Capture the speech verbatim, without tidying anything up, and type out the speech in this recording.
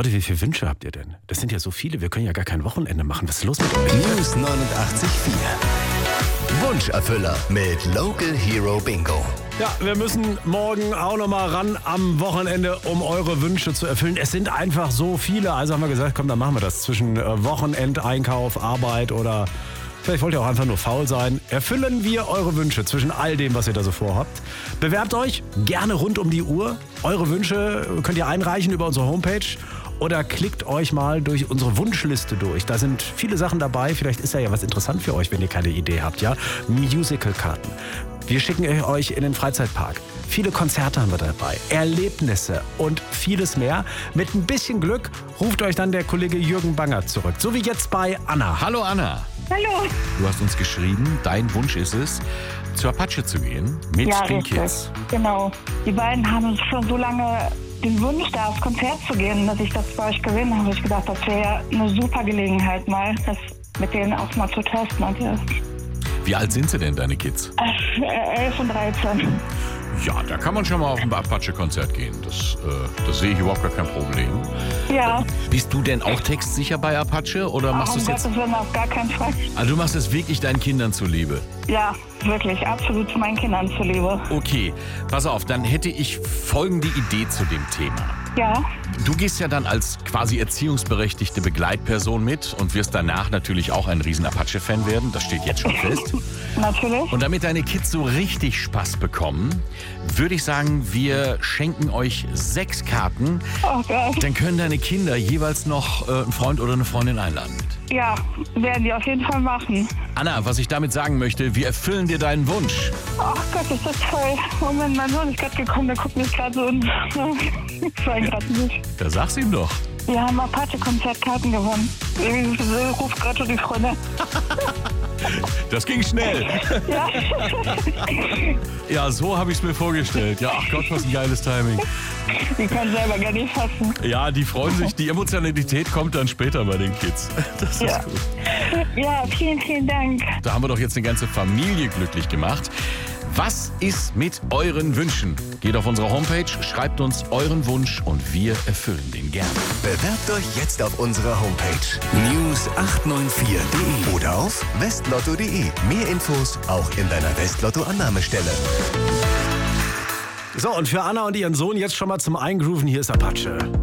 Leute, wie viele Wünsche habt ihr denn? Das sind ja so viele, wir können ja gar kein Wochenende machen. Was ist los mit euch? News neunundachtzig Komma vier. Wunscherfüller mit Local Hero Bingo. Ja, wir müssen morgen auch noch mal ran am Wochenende, um eure Wünsche zu erfüllen. Es sind einfach so viele. Also haben wir gesagt, komm, dann machen wir das zwischen äh, Wochenendeinkauf, Arbeit oder vielleicht wollt ihr auch einfach nur faul sein. Erfüllen wir eure Wünsche zwischen all dem, was ihr da so vorhabt. Bewerbt euch gerne rund um die Uhr. Eure Wünsche könnt ihr einreichen über unsere Homepage. Oder klickt euch mal durch unsere Wunschliste durch. Da sind viele Sachen dabei. Vielleicht ist da ja was interessant für euch, wenn ihr keine Idee habt. Ja? Musical-Karten. Wir schicken euch in den Freizeitpark. Viele Konzerte haben wir dabei, Erlebnisse und vieles mehr. Mit ein bisschen Glück ruft euch dann der Kollege Jürgen Banger zurück. So wie jetzt bei Anna. Hallo Anna. Hallo. Du hast uns geschrieben, dein Wunsch ist es, zur Apache zu gehen mit Ja, den richtig. Kids. Genau. Die beiden haben uns schon so lange den Wunsch, da aufs Konzert zu gehen, dass ich das bei euch gesehen habe. Ich gedacht, das wäre ja eine super Gelegenheit, mal das mit denen auch mal zu testen. Und ja, Wie alt sind sie denn, deine Kids? äh, elf und dreizehn. Ja, da kann man schon mal auf ein Apache-Konzert gehen. Das, äh, das sehe ich überhaupt gar kein Problem. Ja, Bist du denn auch textsicher bei Apache oder machst du um es jetzt? Gottes Willen auf gar keinen Fall. Also du machst es wirklich deinen Kindern zuliebe. Ja, wirklich, absolut meinen Kindern zuliebe. Okay, pass auf, dann hätte ich folgende Idee zu dem Thema. Ja, Du gehst ja dann als quasi erziehungsberechtigte Begleitperson mit und wirst danach natürlich auch ein riesen Apache-Fan werden. Das steht jetzt schon fest. natürlich. Und damit deine Kids so richtig Spaß bekommen, würde ich sagen, wir schenken euch sechs Karten. Oh Gott. Dann können deine Kinder jeweils noch äh, einen Freund oder eine Freundin einladen mit. Ja, werden die auf jeden Fall machen. Anna, was ich damit sagen möchte, wir erfüllen dir deinen Wunsch. Ach Gott, ist das toll. Moment, mein Sohn ist gerade gekommen, der guckt mich gerade so und ich war gerade nicht. Da sag's ihm doch. Wir haben Apache-Konzertkarten gewonnen. Ich ruft gerade schon die Freunde. Das ging schnell. Ja. Ja, so habe ich es mir vorgestellt. Ja, ach Gott, was ein geiles Timing. Die können selber gar nicht fassen. Ja, die freuen sich. Die Emotionalität kommt dann später bei den Kids. Das ist Ja. gut. Ja, vielen, vielen Dank. Da haben wir doch jetzt eine ganze Familie glücklich gemacht. Was ist mit euren Wünschen? Geht auf unsere Homepage, schreibt uns euren Wunsch und wir erfüllen den gerne. Bewerbt euch jetzt auf unserer Homepage news acht neun vier punkt de oder auf westlotto punkt de. Mehr Infos auch in deiner Westlotto-Annahmestelle. So, und für Anna und ihren Sohn jetzt schon mal zum Eingrooven. Hier ist Apache.